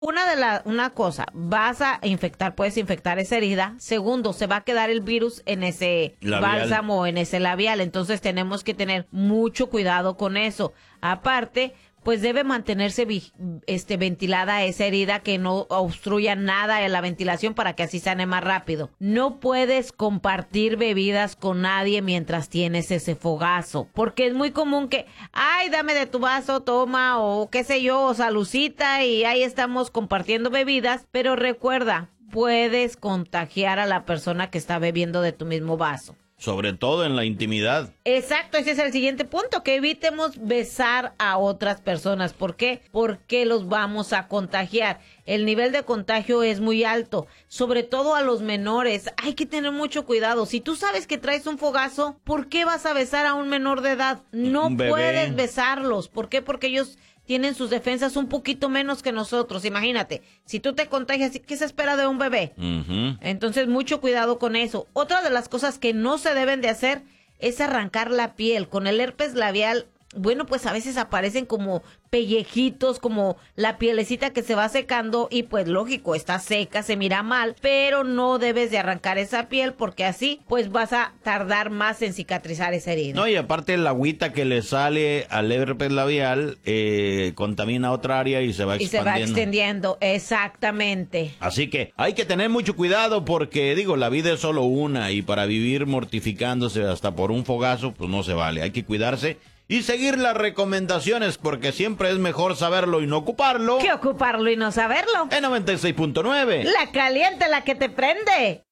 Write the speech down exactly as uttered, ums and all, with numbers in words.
Una de la, una cosa, vas a infectar, puedes infectar esa herida. Segundo, se va a quedar el virus en ese Labial. bálsamo, en ese labial. Entonces tenemos que tener mucho cuidado con eso. Aparte, pues debe mantenerse vi- este, ventilada esa herida, que no obstruya nada en la ventilación para que así sane más rápido. No puedes compartir bebidas con nadie mientras tienes ese fogazo, porque es muy común que, ay, dame de tu vaso, toma, o qué sé yo, o salucita, y ahí estamos compartiendo bebidas, pero recuerda, puedes contagiar a la persona que está bebiendo de tu mismo vaso. Sobre todo en la intimidad. Exacto, ese es el siguiente punto, que evitemos besar a otras personas. ¿Por qué? Porque los vamos a contagiar. El nivel de contagio es muy alto, sobre todo a los menores. Hay que tener mucho cuidado. Si tú sabes que traes un fogazo, ¿por qué vas a besar a un menor de edad? No Un bebé. puedes besarlos. ¿Por qué? Porque ellos tienen sus defensas un poquito menos que nosotros. Imagínate, si tú te contagias, ¿qué se espera de un bebé? Uh-huh. Entonces, mucho cuidado con eso. Otra de las cosas que no se deben de hacer es arrancar la piel. Con el herpes labial, bueno, pues a veces aparecen como pellejitos, como la pielecita que se va secando, y pues lógico, está seca, se mira mal, pero no debes de arrancar esa piel, porque así pues vas a tardar más en cicatrizar esa herida. No, y aparte el agüita que le sale al herpes labial eh, contamina otra área y se va y expandiendo. se va extendiendo, exactamente. Así que hay que tener mucho cuidado porque, digo, la vida es solo una y para vivir mortificándose hasta por un fogazo, pues no se vale. Hay que cuidarse y seguir las recomendaciones porque siempre es mejor saberlo y no ocuparlo. ¿Qué ocuparlo y no saberlo? En noventa y seis punto nueve. La caliente, la que te prende.